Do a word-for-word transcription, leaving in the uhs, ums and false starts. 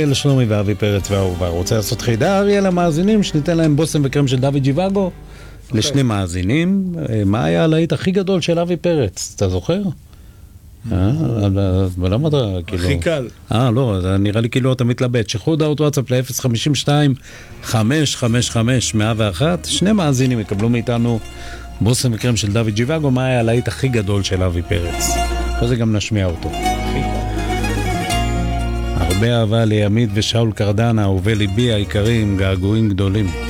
לשלומי ואבי פרץ והאהובה. רוצה לעשות חידה, אריה, למאזינים, שניתן להם בושם וקרם של דוד ג'יוואגו? לשני מאזינים. מה היה הלהיט הכי גדול של אבי פרץ? אתה זוכר? אה, ולמה אתה כאילו... הכי קל. אה, לא, נראה לי כאילו אתה מתלבט. שחררו הודעות וואטסאפ ל-אפס חמש שתיים חמש חמש חמש מאה ואחת. שני מאזינים יקבלו מאיתנו בושם וקרם של דוד ג'יוואגו. מה היה הלהיט הכי גדול של אבי פרץ? וזה גם נשמיע אותו. הרבה אהבה לימית ושאול קרדנה, אהובי ליבי היקרים, געגועים גדולים.